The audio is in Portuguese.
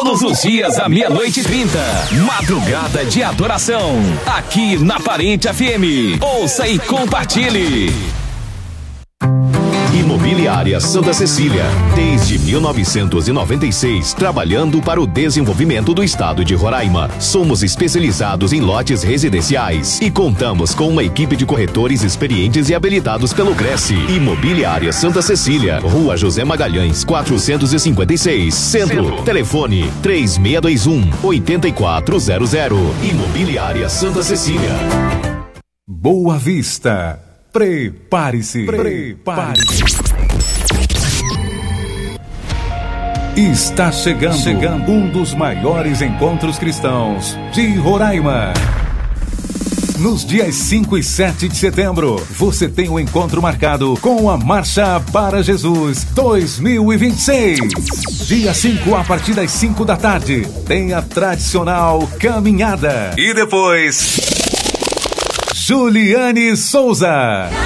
Todos os dias à 00:30. Madrugada de adoração. Aqui na Parente FM. Ouça e compartilhe. Imobiliária Santa Cecília, desde 1996, trabalhando para o desenvolvimento do estado de Roraima. Somos especializados em lotes residenciais e contamos com uma equipe de corretores experientes e habilitados pelo Cresce. Imobiliária Santa Cecília, Rua José Magalhães, 456, Centro. Telefone 3621-8400. Imobiliária Santa Cecília. Boa Vista. Prepare-se. Prepare-se. Está chegando um dos maiores encontros cristãos de Roraima. Nos dias 5 e 7 de setembro, você tem um encontro marcado com a Marcha para Jesus 2026. Dia 5, a partir das 5 da tarde, tem a tradicional caminhada. E depois, Juliane Souza.